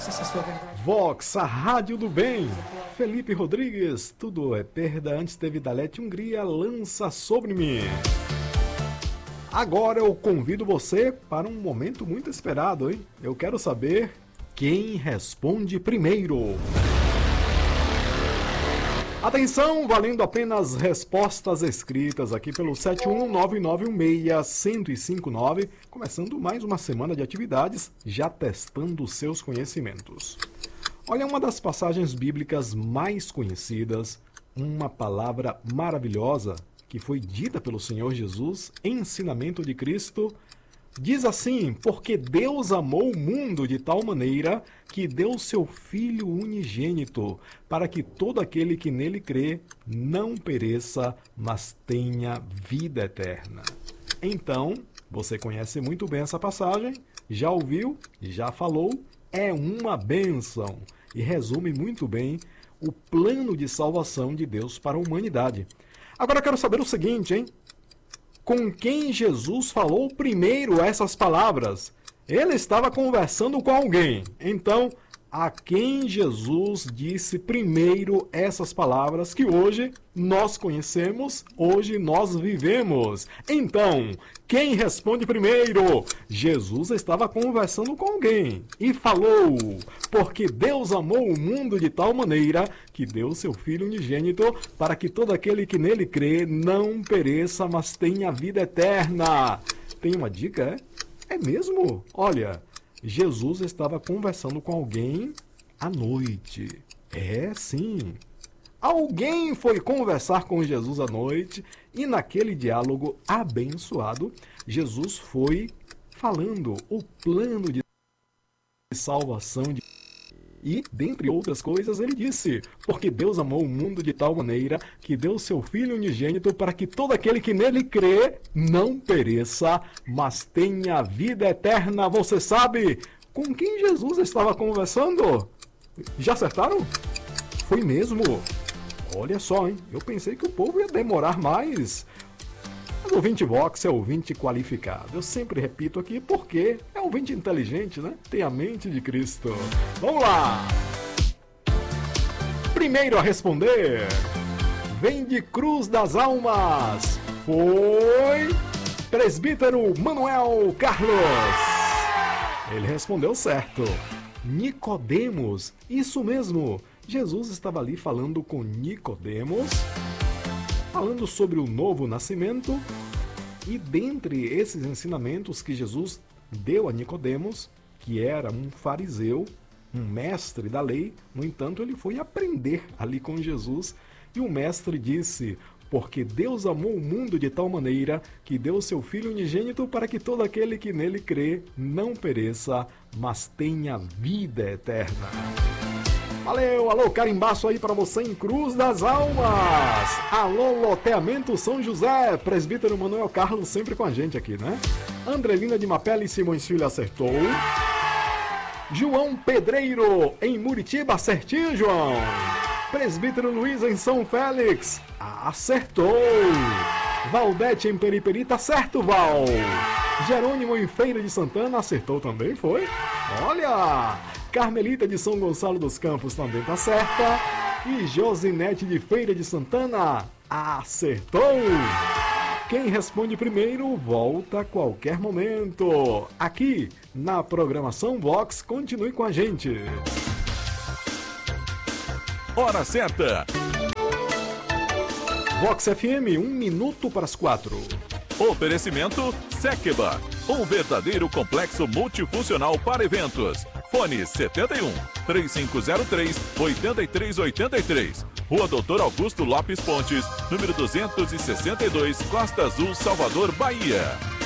essa sua verdade. Vox, a rádio do bem. Felipe Rodrigues, tudo é perda antes teve Dalete Hungria, lança sobre mim. Agora eu convido você para um momento muito esperado, hein? Eu quero saber quem responde primeiro. Atenção, valendo apenas respostas escritas aqui pelo 71991611059, começando mais uma semana de atividades, já testando os seus conhecimentos. Olha, uma das passagens bíblicas mais conhecidas, uma palavra maravilhosa que foi dita pelo Senhor Jesus, ensinamento de Cristo, diz assim: porque Deus amou o mundo de tal maneira que deu seu Filho unigênito, para que todo aquele que nele crê não pereça, mas tenha vida eterna. Então, você conhece muito bem essa passagem, já ouviu, já falou, é uma bênção e resume muito bem o plano de salvação de Deus para a humanidade. Agora eu quero saber o seguinte, hein? Com quem Jesus falou primeiro essas palavras? Ele estava conversando com alguém. Então, a quem Jesus disse primeiro essas palavras que hoje nós conhecemos, hoje nós vivemos? Então, quem responde primeiro? Jesus estava conversando com alguém e falou: porque Deus amou o mundo de tal maneira que deu seu Filho unigênito para que todo aquele que nele crê não pereça, mas tenha vida eterna. Tem uma dica, é? É mesmo? Olha, Jesus estava conversando com alguém à noite. É, sim. Alguém foi conversar com Jesus à noite e naquele diálogo abençoado, Jesus foi falando o plano de salvação de... E, dentre outras coisas, ele disse: porque Deus amou o mundo de tal maneira que deu seu Filho unigênito para que todo aquele que nele crê não pereça, mas tenha vida eterna. Você sabe com quem Jesus estava conversando? Já acertaram? Foi mesmo. Olha só, hein? Eu pensei que o povo ia demorar mais. Mas o ouvinte Vox é ouvinte qualificado. Eu sempre repito aqui porque é ouvinte inteligente, né? Tem a mente de Cristo. Vamos lá! Primeiro a responder, vem de Cruz das Almas. Foi presbítero Manuel Carlos. Ele respondeu certo. Nicodemos, isso mesmo. Jesus estava ali falando com Nicodemos, falando sobre o novo nascimento, e dentre esses ensinamentos que Jesus deu a Nicodemos, que era um fariseu, um mestre da lei, no entanto, ele foi aprender ali com Jesus, e o mestre disse: porque Deus amou o mundo de tal maneira que deu seu Filho unigênito para que todo aquele que nele crê não pereça, mas tenha vida eterna. Valeu, alô, carimbaço aí para você em Cruz das Almas. Alô, loteamento São José, presbítero Manuel Carlos sempre com a gente aqui, né? Andrelina de Mapele e Simões Filho acertou. João Pedreiro em Muritiba, certinho, João. Presbítero Luiz em São Félix, acertou. Valdete em Periperi, tá certo, Val. Jerônimo em Feira de Santana, acertou também, foi? Olha! Carmelita de São Gonçalo dos Campos também tá certa. E Josinete de Feira de Santana, acertou. Quem responde primeiro volta a qualquer momento. Aqui na programação Vox, continue com a gente. Hora certa. Vox FM, 1 minuto para as 4. Oferecimento Sekba, um verdadeiro complexo multifuncional para eventos. Fone 71 3503 8383. Rua Doutor Augusto Lopes Pontes, número 262, Costa Azul, Salvador, Bahia.